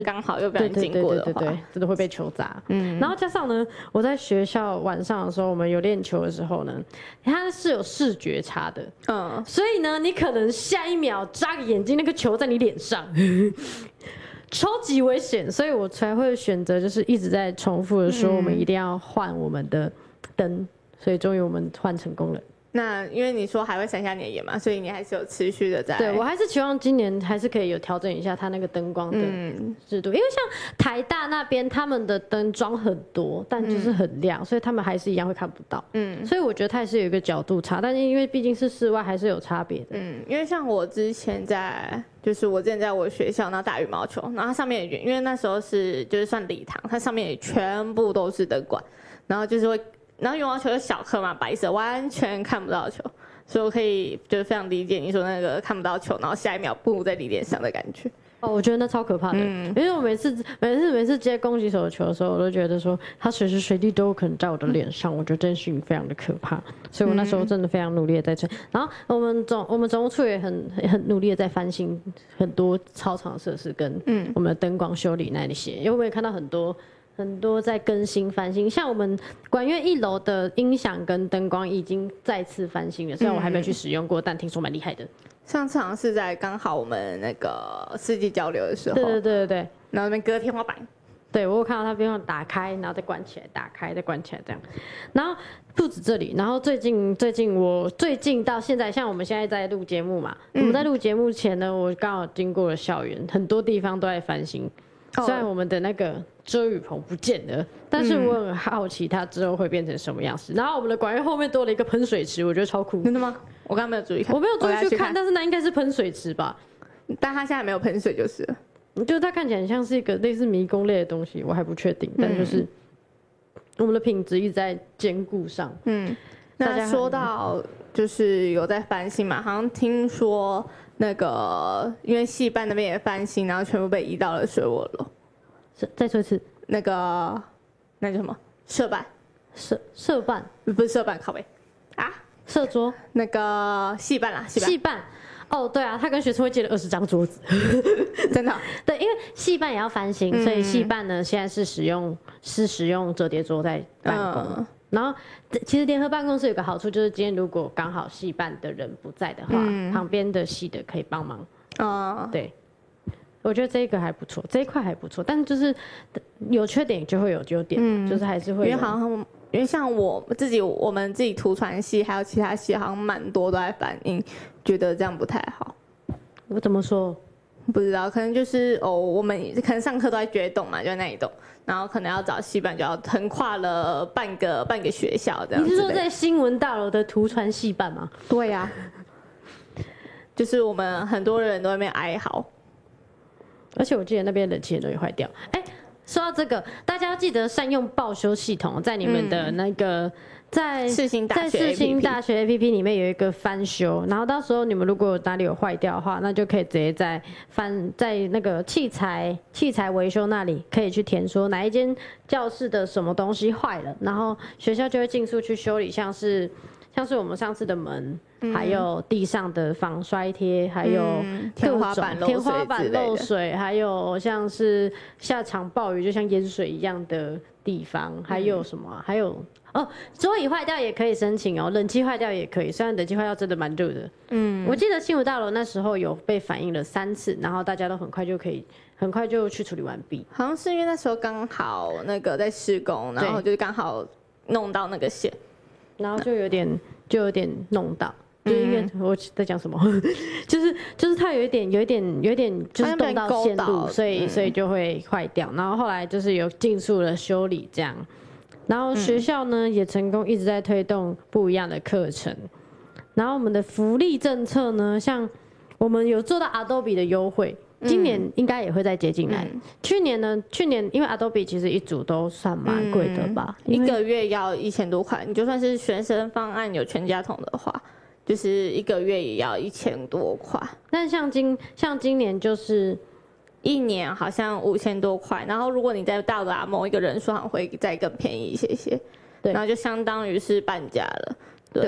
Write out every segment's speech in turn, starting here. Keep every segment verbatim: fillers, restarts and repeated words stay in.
刚好又不小心经过的话， 对对对对对，真的会被球砸。 嗯， 然后加上呢，我在学校晚上的时候，我们有练球的时候呢，它是有视觉差的， 嗯， 所以呢，你可能下一秒眨个眼睛，那个球在你脸上，超级危险，所以我才会选择就是一直在重复的说，我们一定要换我们的灯，所以终于我们换成功了。 那因为你说还会闪瞎你的眼嘛，所以你还是有持续的在。 对，我还是期望今年还是可以有调整一下它那个灯光的制度，嗯、因为像台大那边他们的灯装很多，但就是很亮，嗯、所以他们还是一样会看不到。嗯，所以我觉得它也是有一个角度差，但是因为毕竟是室外，还是有差别的。 嗯，因为像我之前在，就是我之前在我学校然后打羽毛球，然后它上面也因为那时候是就是算礼堂，它上面也全部都是灯管，然后就是会。然后羽毛球是小颗嘛，白色，完全看不到球，所以我可以就是非常理解你说那个看不到球，然后下一秒布在你脸上的感觉。 哦，我觉得那超可怕的，嗯、因为我每次每次每次接攻击手的球的时候，我都觉得说他随时随地都有可能在我的脸上，我觉得这件事情非常的可怕，所以我那时候真的非常努力的在吹。然后我们总我们总务处也很很努力的在翻新很多操场设施跟我们的灯光修理那些，因为我也看到很多。很多在更新翻新，像我们管院一楼的音响跟灯光已经再次翻新了，虽然我还没有去使用过，嗯、但听说蛮厉害的。 上次好像是在刚好我们那个世纪交流的时候， 对对对对对， 然后那边隔天花板， 对我有看到它边上打开，然后再关起来，打开再关起来这样。然后不止这里，然后最近最近我最近到现在，像我们现在在录节目嘛，嗯、我们在录节目前呢，我刚好经过了校园，很多地方都在翻新。虽然我们的那个遮雨棚不见了，但是我很好奇它之后会变成什么样子。然后我们的管院后面多了一个喷水池，我觉得超酷。 真的吗？我刚刚没有注意看， 我没有注意去 看, 去看，但是那应该是喷水池吧？ 但它现在没有喷水就是了。 就是它看起来很像是一个类似迷宫类的东西，我还不确定。但就是我们的品质一直在兼顾上。嗯， 那说到就是有在翻新嘛，好像听说。那个，因为戏班那边也翻新，然后全部被移到了水卧楼。 再说一次， 那个那叫什么？社办， 社社办不是社办，靠北啊， 社桌那个戏办啦， 戏办。哦，对啊，他跟学生会借了二十张桌子， 真的。 对，因为戏办也要翻新，嗯、所以戏办呢现在是使用是使用折叠桌在办公。嗯然后，其实联合办公室有个好处，就是今天如果刚好系办的人不在的话，嗯、旁边的系的可以帮忙。哦，对，我觉得这个还不错，这一块还不错，但是就是有缺点就会有优点，嗯、就是还是会有。 因为好像因为像我自己，我们自己图传系还有其他系，好像蛮多都在反映，觉得这样不太好。 我怎么说？ 不知道，可能就是哦，我们可能上课都在决栋嘛，就在那一栋，然后可能要找系办，就要横跨了半个半个学校这样。 你是说在新闻大楼的图传系办吗？ 对呀、啊，就是我们很多人都在那边哀嚎， 而且我记得那边冷气也坏掉。哎，说到这个，大家要记得善用报修系统，在你们的那个。嗯在世新大学在世新大学 A P P 里面有一个翻修，然后到时候你们如果哪里有坏掉的话，那就可以直接在翻在那个器材器材维修那里可以去填说哪一间教室的什么东西坏了，然后学校就会尽速去修理，像是像是我们上次的门，嗯、还有地上的防摔贴，还有天花板漏水天花板漏水，还有像是下场暴雨就像淹水一样的地方，还有什么、啊？还有。哦，桌椅坏掉也可以申请哦，冷气坏掉也可以。虽然冷气坏掉真的蛮热的，嗯，我记得新闻大楼那时候有被反映了三次，然后大家都很快就可以，很快就去处理完毕。 好像是因为那时候刚好那个在施工，然后就是刚好弄到那个线， 然后就有点就有点弄到。就是因为我在讲什么，就是就是它有一点有一点有一点就是动到线路，所以、嗯、所以就会坏掉。然后后来就是有尽速的修理这样。然后学校呢、嗯、也成功一直在推动不一样的课程，然后我们的福利政策呢，像我们有做到 Adobe 的优惠，今年应该也会再接进来。嗯、去年呢，去年因为 Adobe 其实一组都算蛮贵的吧、 嗯，一个月要一千多块，你就算是学生方案有全家桶的话，就是一个月也要一千多块。 但像今像今年就是。 一年好像五千多块，然后如果你再到达某一个人数，好像会再更便宜一些些，对，然后就相当于是半价了，对， 对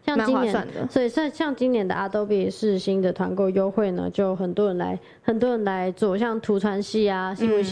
像今年，所以像像今年的 Adobe 世新的团购优惠呢，就很多人来，很多人来做，像图传系啊、新闻